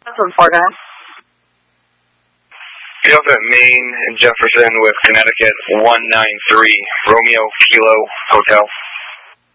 That's 149. Delta Main and Jefferson with Connecticut 193, Romeo Kilo Hotel.